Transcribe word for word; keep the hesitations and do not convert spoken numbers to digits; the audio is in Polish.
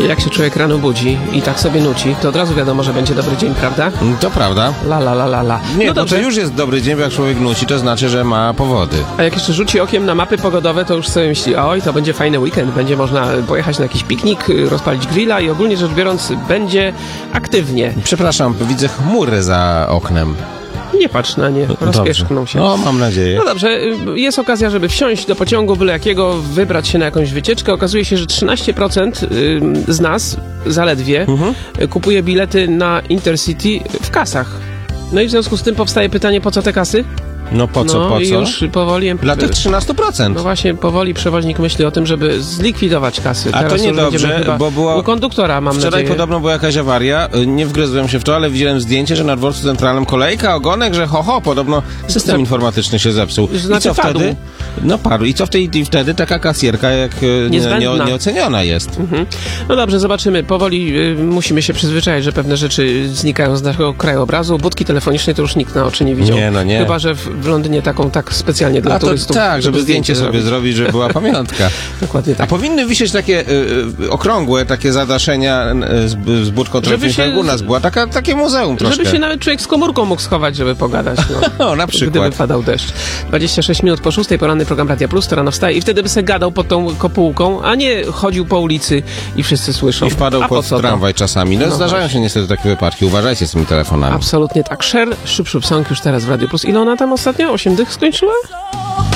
I jak się człowiek rano budzi i tak sobie nuci, to od razu wiadomo, że będzie dobry dzień, prawda? To prawda. La, la, la, la, la. Nie, no to, dobrze. to już jest dobry dzień, bo jak człowiek nuci, to znaczy, że ma powody. A jak jeszcze rzuci okiem na mapy pogodowe, to już sobie myśli, oj, to będzie fajny weekend, będzie można pojechać na jakiś piknik, rozpalić grilla i ogólnie rzecz biorąc będzie aktywnie. Przepraszam, widzę chmury za oknem. Nie patrz na nie, rozpieszkną się. No, mam nadzieję. No dobrze, jest okazja, żeby wsiąść do pociągu byle jakiego, wybrać się na jakąś wycieczkę. Okazuje się, że trzynaście procent z nas, zaledwie, mhm. kupuje bilety na Intercity w kasach. No i w związku z tym powstaje pytanie, po co te kasy? No po co, no, po co? I już powoli... Dla tych trzynaście procent. No właśnie, powoli przewoźnik myśli o tym, żeby zlikwidować kasy. A Teraz to niedobrze, bo było... U konduktora, mam Wczoraj nadzieję. podobno była jakaś awaria, nie wgryzłem się w to, ale widziałem zdjęcie, że na dworcu centralnym kolejka, ogonek, że ho, ho, podobno system Zap... informatyczny się zepsuł. Znaczy I co padł. wtedy? No padł. I co wtedy, i wtedy taka kasjerka jak nie, nie, nieoceniona jest. Mhm. No dobrze, zobaczymy. Powoli y, musimy się przyzwyczaić, że pewne rzeczy znikają z naszego krajobrazu. Budki telefonicznej to już nikt na oczy nie widział. Nie, no nie. Chyba, że w, w Londynie taką tak specjalnie dla A to, turystów. tak, żeby zdjęcie sobie zrobić, zrobić żeby była pamiątka. Dokładnie tak. A powinny wisieć takie y, y, okrągłe, takie zadaszenia y, z, z budką telefoniczną u nas była. Taka, takie muzeum troszkę. Żeby się nawet człowiek z komórką mógł schować, żeby pogadać. No, no na przykład. Gdyby padał deszcz. dwadzieścia sześć minut po szóstej, poranny program Radia Plus, to rano wstaje i wtedy by se gadał pod tą kopułką, a nie chodził po ulicy i wszyscy słyszą. I wpadał a pod po tramwaj czasami. No, no zdarzają właśnie. się niestety takie wypadki. Uważajcie z tymi telefonami. Absolutnie tak. Cher, Szyb Szyb Song już teraz w Radiu Plus. Ile ona tam ostatnio? Osiem dych skończyła?